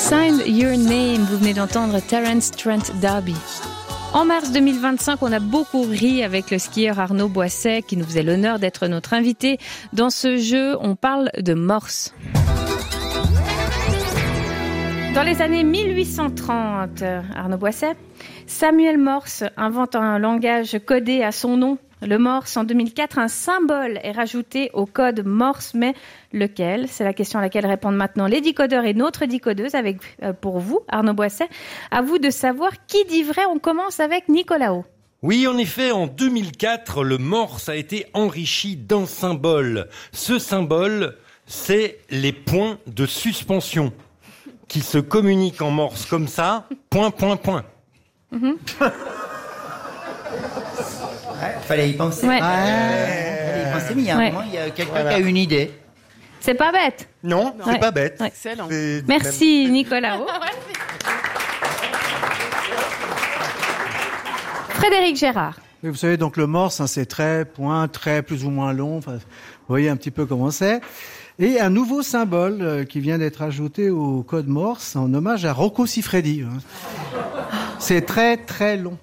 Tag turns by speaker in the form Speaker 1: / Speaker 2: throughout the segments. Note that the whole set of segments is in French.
Speaker 1: Sign Your Name, vous venez d'entendre Terence Trent D'Arby. En mars 2025, on a beaucoup ri avec le skieur Arnaud Boisset qui nous faisait l'honneur d'être notre invité. Dans ce jeu, on parle de morse. Dans les années 1830, Arnaud Boisset, Samuel Morse invente un langage codé à son nom, le Morse. En 2004, un symbole est rajouté au code Morse, mais lequel ? C'est la question à laquelle répondent maintenant les décodeurs et notre décodeuse avec pour vous, Arnaud Boisset. À vous de savoir qui dit vrai. On commence avec Nicolas O.
Speaker 2: Oui, en effet, en 2004, le Morse a été enrichi d'un symbole. Ce symbole, c'est les points de suspension qui se communiquent en Morse comme ça, point, point, point.
Speaker 3: Fallait y penser.
Speaker 1: Ouais.
Speaker 3: Fallait y penser, mais il y a un moment, il y a quelqu'un qui a une idée.
Speaker 1: C'est pas bête.
Speaker 2: Non, c'est
Speaker 1: Ouais.
Speaker 2: pas bête.
Speaker 1: Ouais.
Speaker 4: Excellent.
Speaker 1: Merci Nicolas O. Frédéric Gérard.
Speaker 5: Et vous savez, donc le morse, hein, c'est trait, point, trait plus ou moins long. Enfin, vous voyez un petit peu comment c'est. Et un nouveau symbole qui vient d'être ajouté au code morse en hommage à Rocco Siffredi. Hein. C'est très, très long.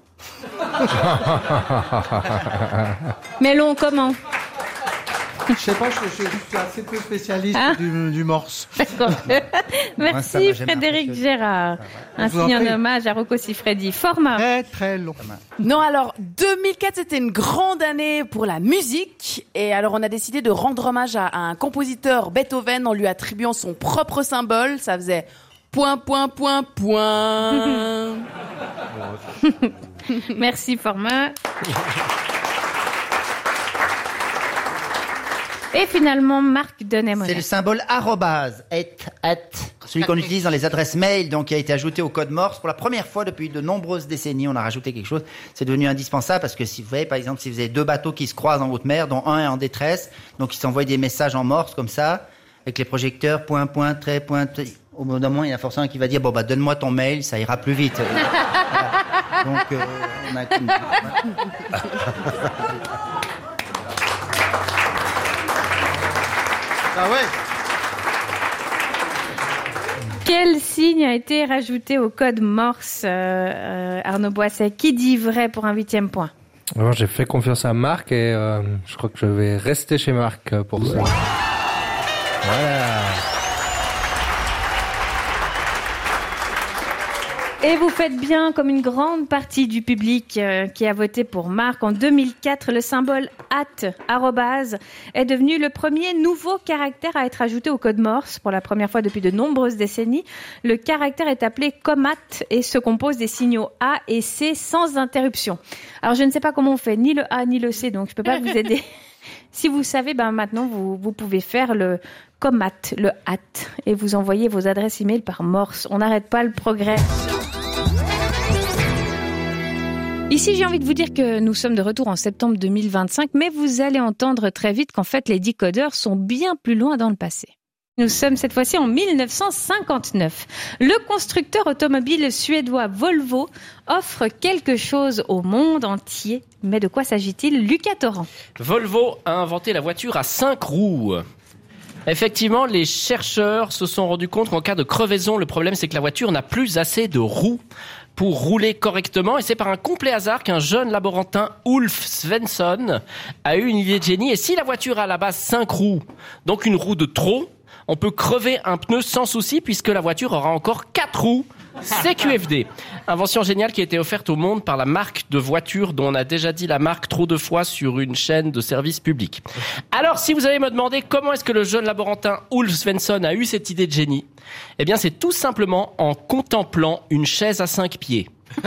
Speaker 1: Mais long comment ?
Speaker 5: Je sais pas, je suis assez peu spécialiste du morse.
Speaker 1: D'accord.
Speaker 3: Moi, ça
Speaker 1: Merci
Speaker 3: m'a jamais
Speaker 1: Frédéric
Speaker 3: impressionné.
Speaker 1: Gérard. Un
Speaker 5: Je vous en
Speaker 1: signe en
Speaker 5: prie.
Speaker 1: hommage à Rocco Siffredi. Format.
Speaker 5: Très, très long.
Speaker 4: Non, alors 2004, c'était une grande année pour la musique. Et alors, on a décidé de rendre hommage à un compositeur, Beethoven, en lui attribuant son propre symbole. Ça faisait point, point, point, point.
Speaker 1: Merci Format. Et finalement, Marc Denet-Monet.
Speaker 3: C'est le symbole arrobase, celui qu'on utilise dans les adresses mail, donc qui a été ajouté au code Morse pour la première fois depuis de nombreuses décennies. On a rajouté quelque chose. C'est devenu indispensable parce que si vous voyez, par exemple, si vous avez deux bateaux qui se croisent en haute mer, dont un est en détresse, donc ils s'envoient des messages en Morse comme ça, avec les projecteurs, point, point, trait, point, trait. Au bout d'un moment, il y a forcément un qui va dire, bon, bah, donne-moi ton mail, ça ira plus vite. Voilà. Donc, on a...
Speaker 5: Ah ouais.
Speaker 1: Quel signe a été rajouté au code Morse, Arnaud Boisset ? Qui dit vrai pour un 8e point ?
Speaker 6: Alors, j'ai fait confiance à Marc et je crois que je vais rester chez Marc pour ça. Voilà.
Speaker 1: Et vous faites bien comme une grande partie du public qui a voté pour Marc. En 2004, le symbole arrobase, est devenu le premier nouveau caractère à être ajouté au code Morse pour la première fois depuis de nombreuses décennies. Le caractère est appelé comat et se compose des signaux A et C sans interruption. Alors, je ne sais pas comment on fait, ni le A ni le C, donc je ne peux pas vous aider. Si vous savez, maintenant, vous pouvez faire le comat, le hat, et vous envoyez vos adresses e-mail par Morse. On n'arrête pas le progrès. Ici, j'ai envie de vous dire que nous sommes de retour en septembre 2025, mais vous allez entendre très vite qu'en fait, les décodeurs sont bien plus loin dans le passé. Nous sommes cette fois-ci en 1959. Le constructeur automobile suédois Volvo offre quelque chose au monde entier. Mais de quoi s'agit-il, Lucas Torrent ?
Speaker 7: Volvo a inventé la voiture à 5 roues. Effectivement, les chercheurs se sont rendus compte qu'en cas de crevaison, le problème c'est que la voiture n'a plus assez de roues pour rouler correctement, et c'est par un complet hasard qu'un jeune laborantin, Ulf Svensson, a eu une idée de génie. Et si la voiture a à la base 5 roues, donc une roue de trop, on peut crever un pneu sans souci puisque la voiture aura encore 4 roues. CQFD. Invention géniale qui a été offerte au monde par la marque de voiture dont on a déjà dit la marque trop de fois sur une chaîne de service public. Alors, si vous allez me demander comment est-ce que le jeune laborantin Ulf Svensson a eu cette idée de génie, eh bien, c'est tout simplement en contemplant une chaise à 5 pieds.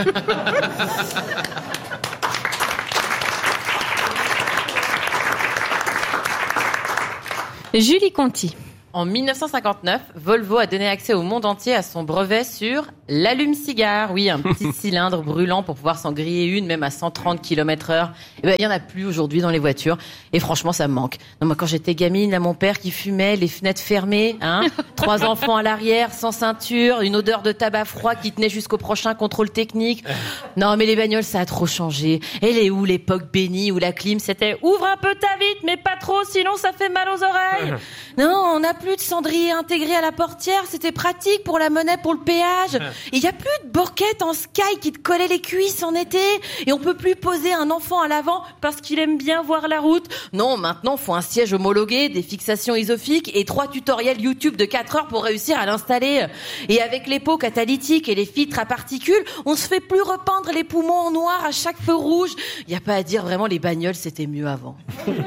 Speaker 1: Julie Conti.
Speaker 8: En 1959, Volvo a donné accès au monde entier à son brevet sur l'allume-cigare. Oui, un petit cylindre brûlant pour pouvoir s'en griller une, même à 130 km/h. Eh ben, il y en a plus aujourd'hui dans les voitures. Et franchement, ça me manque. Non, moi, quand j'étais gamine, là, mon père qui fumait, les fenêtres fermées, 3 enfants à l'arrière, sans ceinture, une odeur de tabac froid qui tenait jusqu'au prochain contrôle technique. Non, mais les bagnoles, ça a trop changé. Elle est où l'époque bénie où la clim, c'était ouvre un peu ta vitre, mais pas trop, sinon ça fait mal aux oreilles. Non, on n'a plus plus de cendrier intégré à la portière, c'était pratique pour la monnaie, pour le péage. Il y a plus de borquettes en sky qui te collaient les cuisses en été. Et on peut plus poser un enfant à l'avant parce qu'il aime bien voir la route. Non, maintenant, faut un siège homologué, des fixations isophiques et 3 tutoriels YouTube de 4 heures pour réussir à l'installer. Et avec les pots catalytiques et les filtres à particules, on se fait plus repeindre les poumons en noir à chaque feu rouge. Y a pas à dire, vraiment, les bagnoles, c'était mieux avant.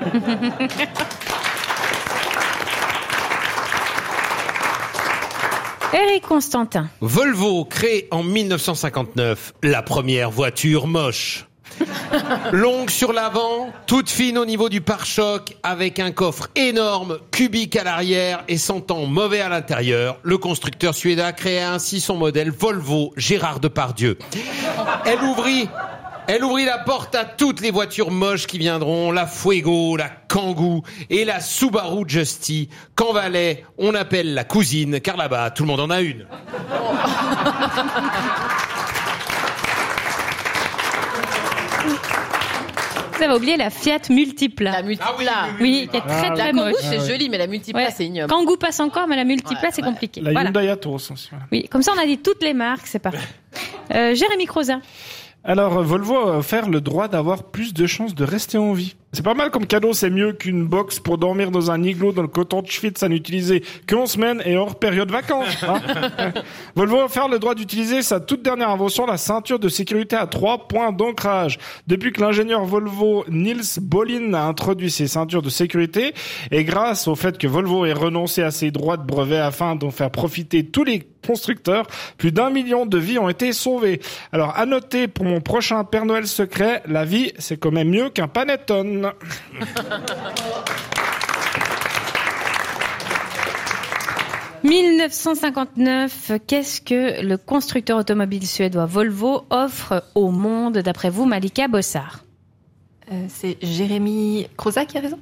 Speaker 1: Éric Constantin.
Speaker 9: Volvo crée en 1959 la première voiture moche. Longue sur l'avant, toute fine au niveau du pare-choc, avec un coffre énorme, cubique à l'arrière et sentant mauvais à l'intérieur, le constructeur suédois créa ainsi son modèle Volvo Gérard Depardieu. Elle ouvrit la porte à toutes les voitures moches qui viendront, la Fuego, la Kangoo et la Subaru Justy, qu'en Valais, on appelle la cousine, car là-bas, tout le monde en a une.
Speaker 1: Vous avez oublié la Fiat Multipla.
Speaker 8: La Multipla.
Speaker 1: Oui, qui est très très moche.
Speaker 8: La Kangoo, c'est joli, mais la Multipla, c'est ignoble.
Speaker 1: Kangoo passe encore, mais la Multipla, c'est compliqué.
Speaker 10: La Hyundai Atos aussi.
Speaker 1: Oui, comme ça, on a dit toutes les marques, c'est parfait. Jérémy Croza.
Speaker 10: Alors, Volvo a offert le droit d'avoir plus de chances de rester en vie. C'est pas mal comme cadeau, c'est mieux qu'une box pour dormir dans un igloo dans le coton de Schwytz à n'utiliser qu'en semaine et hors période vacances. Hein. Volvo a offert le droit d'utiliser sa toute dernière invention, la ceinture de sécurité à 3 points d'ancrage. Depuis que l'ingénieur Volvo Niels Bohlin a introduit ces ceintures de sécurité, et grâce au fait que Volvo ait renoncé à ses droits de brevet afin d'en faire profiter tous les constructeurs, plus d'1 million de vies ont été sauvées. Alors, à noter pour mon prochain Père Noël secret, la vie, c'est quand même mieux qu'un panettone.
Speaker 1: 1959, qu'est-ce que le constructeur automobile suédois Volvo offre au monde, d'après vous, Malika Bossard?
Speaker 11: C'est Jérémy Croza qui a raison.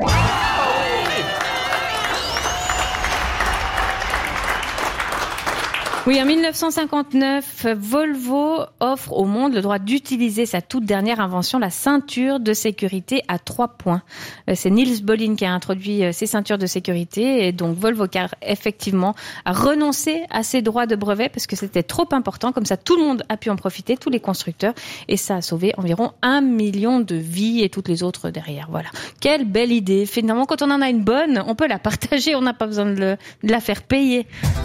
Speaker 1: Oui, en 1959, Volvo offre au monde le droit d'utiliser sa toute dernière invention, la ceinture de sécurité à 3 points. C'est Niels Bohlin qui a introduit ces ceintures de sécurité et donc Volvo car effectivement a renoncé à ses droits de brevet parce que c'était trop important. Comme ça, tout le monde a pu en profiter, tous les constructeurs, et ça a sauvé environ 1 million de vies et toutes les autres derrière. Voilà. Quelle belle idée. Finalement, quand on en a une bonne, on peut la partager, on n'a pas besoin de la faire payer.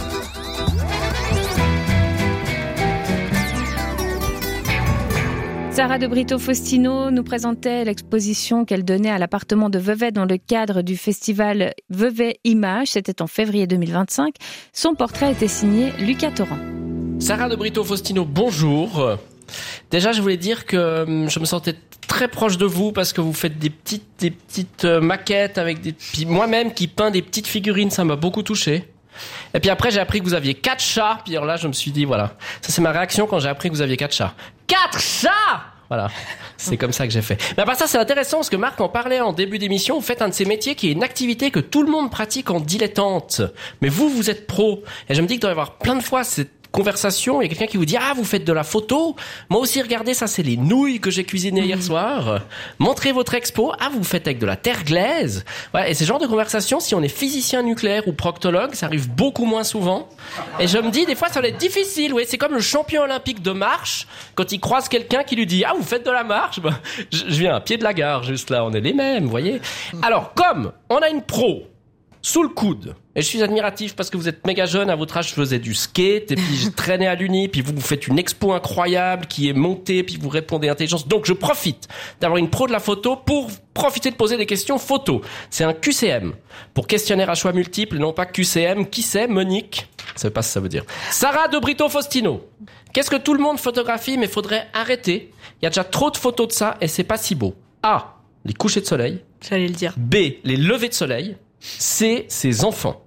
Speaker 1: Sarah de Brito-Faustino nous présentait l'exposition qu'elle donnait à l'appartement de Vevey dans le cadre du festival Vevey Images. C'était en février 2025. Son portrait était signé Lucas Torrent.
Speaker 7: Sarah de Brito-Faustino, bonjour. Déjà, je voulais dire que je me sentais très proche de vous parce que vous faites des petites maquettes avec moi-même qui peins des petites figurines. Ça m'a beaucoup touché. Et puis après, j'ai appris que vous aviez 4 chats. Puis alors là, je me suis dit, voilà. Ça, c'est ma réaction quand j'ai appris que vous aviez 4 chats. 4 chats! Voilà. C'est comme ça que j'ai fait. Mais à part ça, c'est intéressant parce que Marc en parlait en début d'émission. Vous faites un de ces métiers qui est une activité que tout le monde pratique en dilettante. Mais vous êtes pro. Et je me dis qu'il doit y avoir plein de fois cette conversation, il y a quelqu'un qui vous dit « Ah, vous faites de la photo ?» Moi aussi, regardez, ça, c'est les nouilles que j'ai cuisinées hier soir. Montrez votre expo. « Ah, vous faites avec de la terre glaise ?» Voilà. Et ce genre de conversation, si on est physicien nucléaire ou proctologue, ça arrive beaucoup moins souvent. Et je me dis, des fois, ça va être difficile. Ouais, c'est comme le champion olympique de marche, quand il croise quelqu'un qui lui dit « Ah, vous faites de la marche ?» Ben, je viens à pied de la gare, juste là. On est les mêmes, vous voyez. Alors, comme on a une pro sous le coude, et je suis admiratif parce que vous êtes méga jeune, à votre âge je faisais du skate, et puis j'ai traîné à l'Uni, puis vous faites une expo incroyable qui est montée, puis vous répondez intelligence. Donc je profite d'avoir une pro de la photo pour profiter de poser des questions photo. C'est un QCM, pour questionnaire à choix multiples, et non pas QCM. Qui c'est, Monique? Je sais pas ce que ça veut dire. Sarah de Brito-Faustino. Qu'est-ce que tout le monde photographie, mais faudrait arrêter? Il y a déjà trop de photos de ça, et c'est pas si beau. A, les couchers de soleil.
Speaker 11: J'allais le dire.
Speaker 7: B, les levées de soleil. C, ses enfants.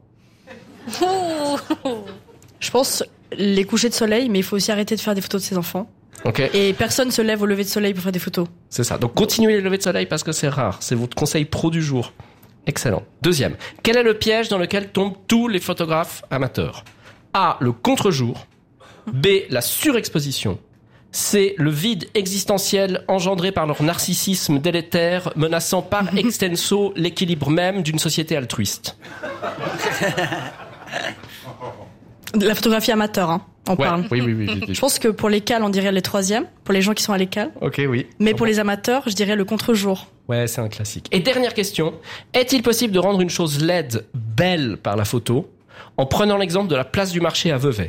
Speaker 11: Je pense les couchers de soleil, mais il faut aussi arrêter de faire des photos de ses enfants.
Speaker 7: Okay.
Speaker 11: Et personne se lève au lever de soleil pour faire des photos.
Speaker 7: C'est ça. Donc continuez les levées de soleil parce que c'est rare. C'est votre conseil pro du jour. Excellent. Deuxième. Quel est le piège dans lequel tombent tous les photographes amateurs? A, le contre-jour. B, la surexposition. C'est le vide existentiel engendré par leur narcissisme délétère, menaçant par extenso l'équilibre même d'une société altruiste.
Speaker 11: De la photographie amateur, hein, on parle.
Speaker 7: Oui.
Speaker 11: Je pense que pour les cales, on dirait les troisièmes, pour les gens qui sont à l'écale.
Speaker 7: Ok, oui.
Speaker 11: Mais pour les amateurs, je dirais le contre-jour.
Speaker 7: Ouais, c'est un classique. Et dernière question. Est-il possible de rendre une chose laide belle par la photo en prenant l'exemple de la place du marché à Vevey?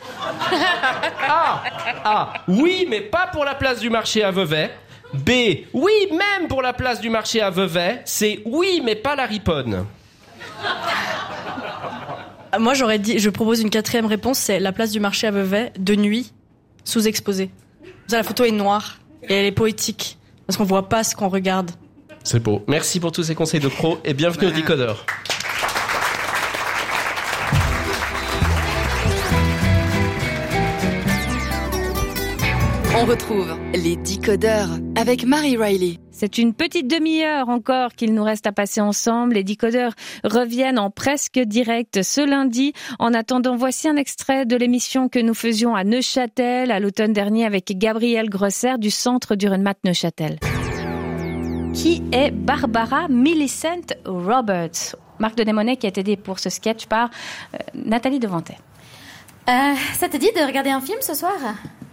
Speaker 7: A. Oui, mais pas pour la place du marché à Vevey. B. Oui, même pour la place du marché à Vevey. C. Oui, mais pas la Riponne.
Speaker 11: Moi, je propose une quatrième réponse, c'est la place du marché à Vevey, de nuit, sous-exposée. La photo est noire et elle est poétique, parce qu'on voit pas ce qu'on regarde.
Speaker 7: C'est beau. Merci pour tous ces conseils de pro et bienvenue au Décodeur.
Speaker 12: On retrouve les Décodeurs avec Marie Riley.
Speaker 1: C'est une petite demi-heure encore qu'il nous reste à passer ensemble. Les Décodeurs reviennent en presque direct ce lundi. En attendant, voici un extrait de l'émission que nous faisions à Neuchâtel à l'automne dernier avec Gabriel Grosser du Centre du Runmat Neuchâtel. Qui est Barbara Millicent Roberts? Marc de Desmonnets qui est aidé pour ce sketch par Nathalie Devantet.
Speaker 13: Ça te dit de regarder un film ce soir?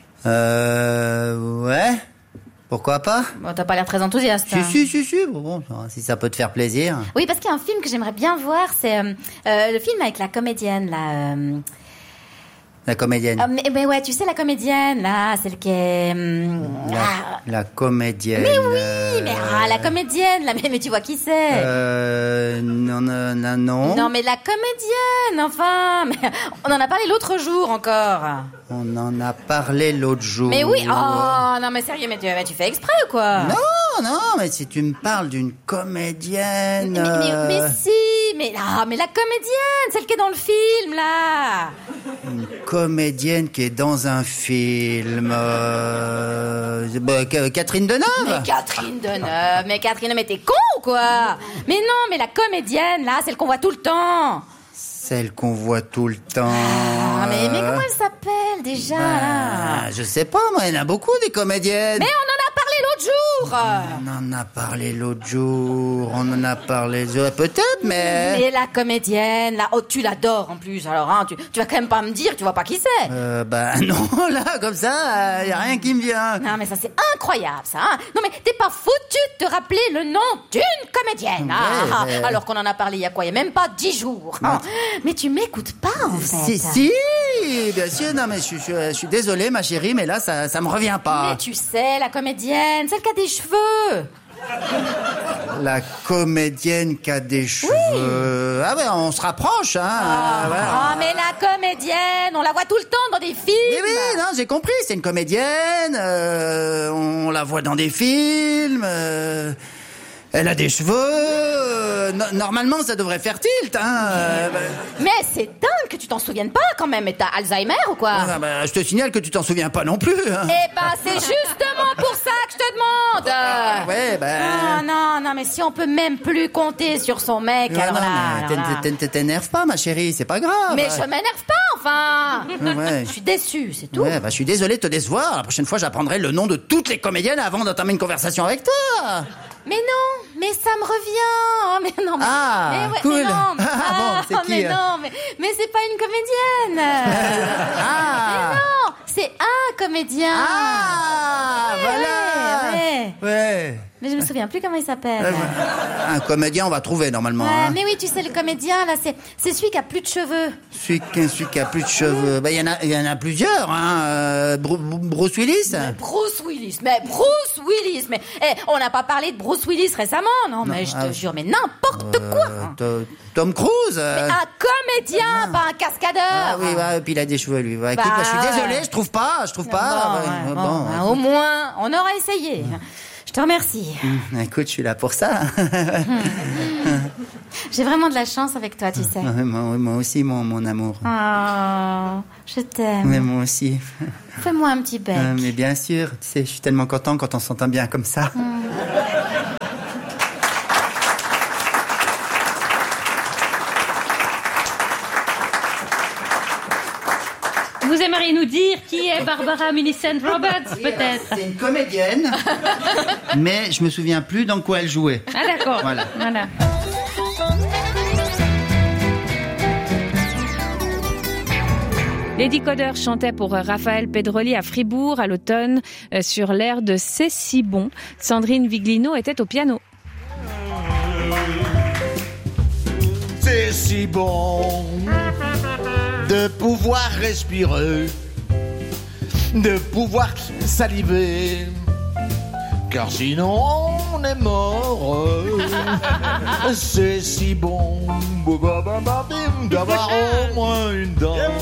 Speaker 3: Ouais. Pourquoi pas?
Speaker 13: Bon, t'as pas l'air très enthousiaste.
Speaker 3: Si. Bon, si ça peut te faire plaisir.
Speaker 13: Oui, parce qu'il y a un film que j'aimerais bien voir, c'est le film avec la comédienne, là.
Speaker 3: La comédienne.
Speaker 13: Mais ouais, tu sais, la comédienne, là, celle qui est...
Speaker 3: La comédienne.
Speaker 13: Mais oui, la comédienne, là, mais tu vois qui c'est?
Speaker 3: Non.
Speaker 13: Non, mais la comédienne, enfin. Mais on en a parlé l'autre jour encore.
Speaker 3: On en a parlé l'autre jour.
Speaker 13: Mais oui, oh, non, mais sérieux, mais tu fais exprès ou quoi?
Speaker 3: Non, mais si tu me parles d'une comédienne...
Speaker 13: Mais si, mais la comédienne, celle qui est dans le film, là.
Speaker 3: Une comédienne qui est dans un film... Catherine Deneuve.
Speaker 13: Mais Catherine, mais t'es con ou quoi? Mais non, mais la comédienne, là, celle qu'on voit tout le temps.
Speaker 3: Celle qu'on voit tout le temps.
Speaker 13: Mais comment elle s'appelle déjà là?
Speaker 3: Je sais pas, moi, il y en a beaucoup des comédiennes.
Speaker 13: Mais on en a parlé l'autre jour.
Speaker 3: On en a parlé peut-être, mais...
Speaker 13: Mais la comédienne, là, oh, tu l'adores en plus, alors hein, tu vas quand même pas me dire, tu vois pas qui c'est.
Speaker 3: Non, là, comme ça, y a rien qui me vient.
Speaker 13: Non, mais ça c'est incroyable, ça, hein. Non, mais t'es pas foutu de te rappeler le nom d'une comédienne, alors qu'on en a parlé il y a quoi? Il y a même pas 10 jours. Hein. Mais tu m'écoutes pas, en fait.
Speaker 3: Si, bien sûr, non, mais je suis désolé, ma chérie, mais là, ça me revient pas.
Speaker 13: Mais tu sais, la comédienne, celle qui a des cheveux.
Speaker 3: La comédienne qui a des cheveux. Oui. Ah ouais, on se rapproche, hein.
Speaker 13: Mais la comédienne, on la voit tout le temps dans des films.
Speaker 3: Oui, non, j'ai compris, c'est une comédienne, on la voit dans des films, elle a des cheveux, normalement ça devrait faire tilt, hein.
Speaker 13: Mais c'est dingue que tu t'en souviennes pas quand même, mais t'as Alzheimer ou quoi?
Speaker 3: Je te signale que tu t'en souviens pas non plus, hein.
Speaker 13: C'est justement pour ça que je te demande. Non, mais si on peut même plus compter sur son mec,
Speaker 3: t'énerve pas, ma chérie, c'est pas grave.
Speaker 13: Mais je m'énerve pas, enfin.
Speaker 3: Ouais.
Speaker 13: Je suis déçue, c'est tout.
Speaker 3: Je suis désolé de te décevoir, la prochaine fois j'apprendrai le nom de toutes les comédiennes avant d'entamer une conversation avec toi.
Speaker 13: Mais non, mais ça me revient. Mais non, mais
Speaker 3: cool.
Speaker 13: Mais non,
Speaker 3: bon, c'est qui?
Speaker 13: Mais c'est pas une comédienne. Mais non, c'est un comédien.
Speaker 3: Voilà. Ouais.
Speaker 13: Mais je me souviens plus comment il s'appelle.
Speaker 3: Un comédien, on va trouver normalement.
Speaker 13: Ouais, mais oui, tu sais, le comédien là, c'est celui qui a plus de cheveux.
Speaker 3: Celui qui a plus de cheveux. Il y en a plusieurs, hein. Bruce Willis.
Speaker 13: Bruce Willis. Mais on n'a pas parlé de Bruce Willis récemment, non? Mais je te jure, mais n'importe quoi.
Speaker 3: Tom Cruise.
Speaker 13: Mais un comédien, pas un cascadeur.
Speaker 3: Oui, puis il a des cheveux lui. Écoute, je suis désolé, je trouve pas.
Speaker 13: Au moins, on aura essayé. Je te remercie.
Speaker 3: Écoute, je suis là pour ça.
Speaker 13: J'ai vraiment de la chance avec toi, tu sais.
Speaker 3: Moi aussi, mon amour.
Speaker 13: Oh, je t'aime.
Speaker 3: Mais moi aussi.
Speaker 13: Fais-moi un petit bec.
Speaker 3: Mais bien sûr, tu sais, je suis tellement content quand on s'entend bien comme ça.
Speaker 1: Vous aimeriez nous dire qui est Barbara Millicent Roberts, peut-être?
Speaker 3: C'est une comédienne, mais je me souviens plus dans quoi elle jouait.
Speaker 1: Ah d'accord.
Speaker 3: Voilà.
Speaker 1: Les Décodeurs chantaient pour Raphaël Pedroli à Fribourg à l'automne sur l'air de C'est si bon. Sandrine Viglino était au piano.
Speaker 14: C'est si bon de pouvoir respirer, de pouvoir saliver, car sinon on est mort. C'est si bon d'avoir au moins une dent.